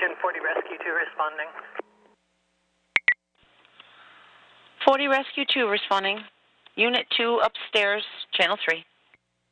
Agent 40 Rescue 2 responding. 40 Rescue 2 responding. Unit 2 upstairs, Channel 3.